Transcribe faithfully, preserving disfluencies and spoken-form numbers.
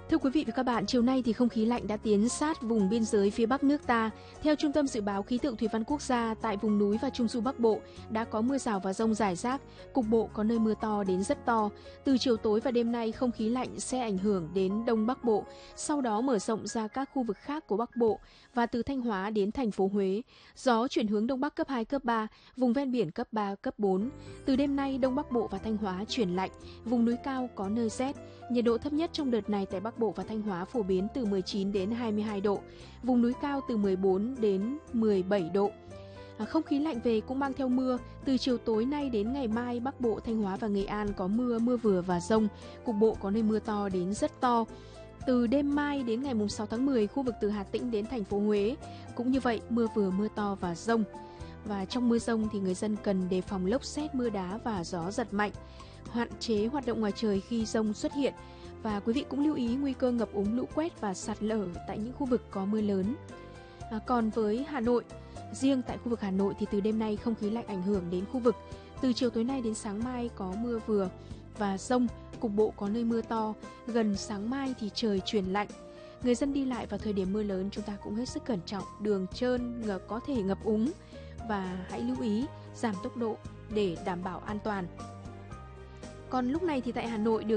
Thưa quý vị và các bạn, chiều nay thì không khí lạnh đã tiến sát vùng biên giới phía Bắc nước ta. Theo Trung tâm Dự báo Khí tượng Thủy văn Quốc gia, tại vùng núi và Trung du Bắc Bộ đã có mưa rào và dông rải rác, cục bộ có nơi mưa to đến rất to. Từ chiều tối và đêm nay, không khí lạnh sẽ ảnh hưởng đến Đông Bắc Bộ, sau đó mở rộng ra các khu vực khác của Bắc Bộ và từ Thanh Hóa đến thành phố Huế. Gió chuyển hướng Đông Bắc cấp hai, cấp ba, vùng ven biển cấp ba, cấp bốn. Từ đêm nay, Đông Bắc Bộ và Thanh Hóa chuyển lạnh, vùng núi cao có nơi rét. Nhiệt độ thấp nhất trong đợt này tại Bắc Bộ và Thanh Hóa phổ biến từ mười chín đến hai mươi hai độ, vùng núi cao từ mười bốn đến mười bảy độ. À, không khí lạnh về cũng mang theo mưa. Từ chiều tối nay đến ngày mai, Bắc Bộ, Thanh Hóa và Nghệ An có mưa, mưa vừa và dông, cục bộ có nơi mưa to đến rất to. Từ đêm mai đến ngày sáu tháng mười, khu vực từ Hà Tĩnh đến thành phố Huế cũng như vậy, mưa vừa, mưa to và dông. Và trong mưa dông thì người dân cần đề phòng lốc sét, mưa đá và gió giật mạnh, hạn chế hoạt động ngoài trời khi dông xuất hiện. Và quý vị cũng lưu ý nguy cơ ngập úng, lũ quét và sạt lở tại những khu vực có mưa lớn. À, còn với Hà Nội, riêng tại khu vực Hà Nội thì từ đêm nay không khí lạnh ảnh hưởng đến khu vực. Từ chiều tối nay đến sáng mai có mưa vừa và dông, cục bộ có nơi mưa to. Gần sáng mai thì trời chuyển lạnh. Người dân đi lại vào thời điểm mưa lớn chúng ta cũng hết sức cẩn trọng, đường trơn có thể ngập úng và hãy lưu ý giảm tốc độ để đảm bảo an toàn. Còn lúc này thì tại Hà Nội được